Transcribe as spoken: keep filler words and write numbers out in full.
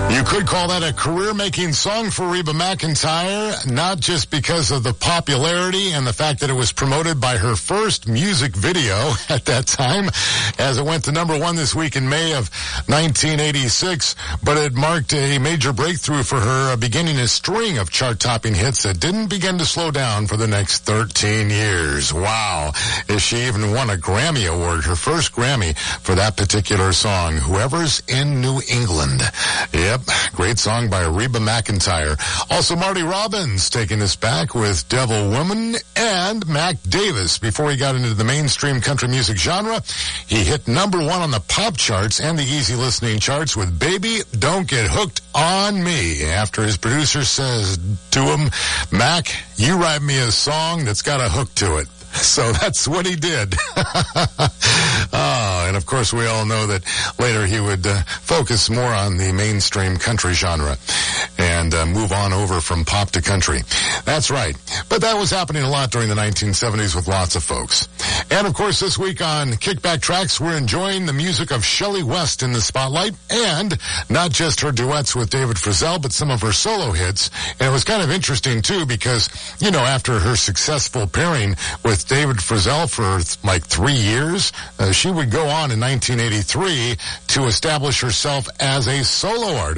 You could call that a career-making song for Reba McEntire, not just because of the popularity and the fact that it was promoted by her first music video at that time, as it went to number one this week in May of nineteen eighty-six, but it marked a major breakthrough for her, beginning a string of chart-topping hits that didn't begin to slow down for the next thirteen years. Wow. She even won a Grammy Award, her first Grammy for that particular song, Whoever's in New England. Yep. Great song by Reba McEntire. Also, Marty Robbins taking us back with Devil Woman, and Mac Davis. Before he got into the mainstream country music genre, he hit number one on the pop charts and the easy listening charts with Baby Don't Get Hooked on Me, after his producer says to him, Mac, you write me a song that's got a hook to it. So that's what he did. Oh, and of course we all know that later he would uh, focus more on the mainstream country genre and uh, move on over from pop to country. That's right. But that was happening a lot during the nineteen seventies with lots of folks. And of course this week on Kickback Tracks, we're enjoying the music of Shelley West in the spotlight, and not just her duets with David Frizzell, but some of her solo hits. And it was kind of interesting too, because, you know, after her successful pairing with David Frizzell for like three years, uh, she would go on in nineteen eighty-three to establish herself as a solo artist.